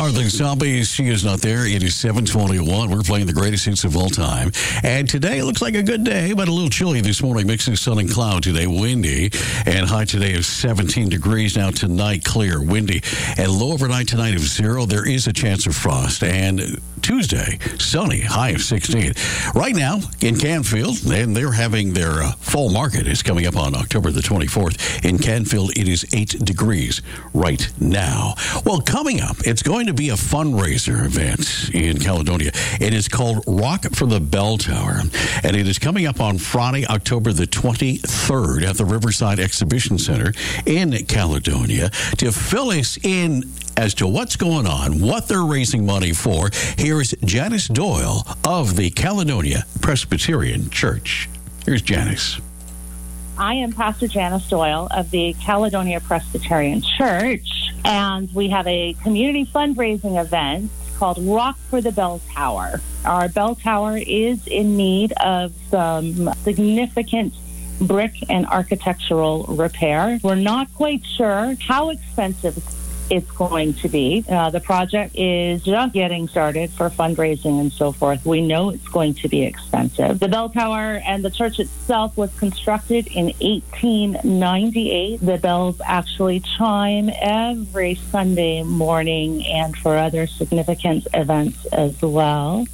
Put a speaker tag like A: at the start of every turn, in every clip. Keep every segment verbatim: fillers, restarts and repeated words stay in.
A: are the Zombies. She is not there. It is seven twenty-one. We're playing the greatest hits of all time. And today looks like a good day, but a little chilly this morning. Mixing sun and cloud today. Windy. And high today is seventeen degrees. Now tonight, clear, windy. And low overnight tonight of zero. There is a chance of frost. And Tuesday, sunny, high of sixteen. Right now in Canfield, and they're having their uh, fall market. It's coming up on October the twenty-fourth. In Canfield, it is eight degrees right now. Well, coming up, it's going to be a fundraiser event in Caledonia. It is called Rock for the Bell Tower, and it is coming up on Friday, October the twenty-third at the Riverside Exhibition Center in Caledonia. To fill us in as to what's going on, what they're raising money for, here is Janice Doyle of the Caledonia Presbyterian Church. Here's Janice.
B: I am Pastor Janice Doyle of the Caledonia Presbyterian Church, and we have a community fundraising event called Rock for the Bell Tower. Our bell tower is in need of some significant brick and architectural repair. We're not quite sure how expensive it's going to be. Uh, the project is just getting started for fundraising and so forth. We know it's going to be expensive. The bell tower and the church itself was constructed in eighteen ninety-eight. The bells actually chime every Sunday morning and for other significant events as well.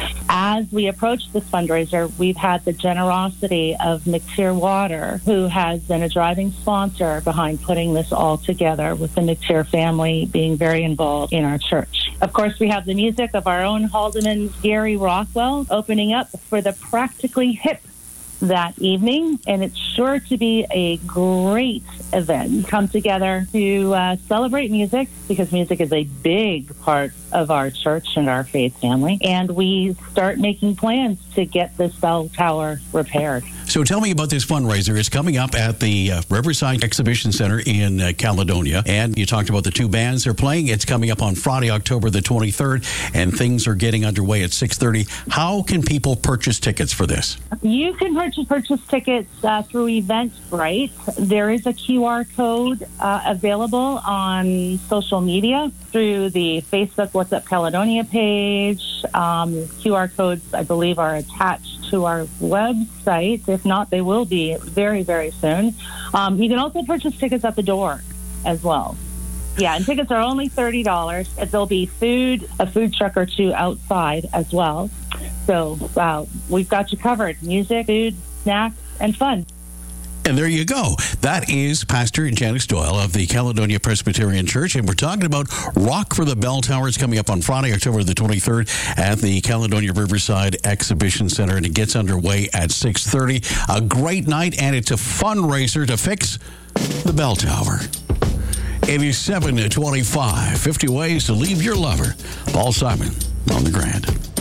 B: As we approach this fundraiser, we've had the generosity of McTier Water, who has been a driving sponsor behind putting this all together, with the McTier family being very involved in our church. Of course, we have the music of our own Haldeman's Gary Rockwell opening up for the Practically Hip that evening, and it's sure to be a great event. Come together to uh, celebrate music, because music is a big part of our church and our faith family, and we start making plans to get this bell tower repaired.
A: So tell me about this fundraiser. It's coming up at the uh, Riverside Exhibition Center in uh, Caledonia, and you talked about the two bands they're playing. It's coming up on Friday, October the twenty-third, and things are getting underway at six thirty. How can people purchase tickets for this?
B: You can purchase, purchase tickets uh, through Eventbrite. There is a Q R code uh, available on social media through the Facebook What's Up Caledonia page. Um, Q R codes, I believe, are attached to our website. If not, they will be very, very soon. Um, you can also purchase tickets at the door as well. Yeah, and tickets are only thirty dollars. There'll be food, a food truck or two outside as well. So uh, we've got you covered. Music, food, snacks, and fun.
A: And there you go. That is Pastor Janice Doyle of the Caledonia Presbyterian Church. And we're talking about Rock for the Bell Tower. It's coming up on Friday, October the twenty-third at the Caledonia Riverside Exhibition Center. And it gets underway at six thirty. A great night, and it's a fundraiser to fix the bell tower. It is seven twenty-five. fifty ways to leave your lover. Paul Simon on the Grand.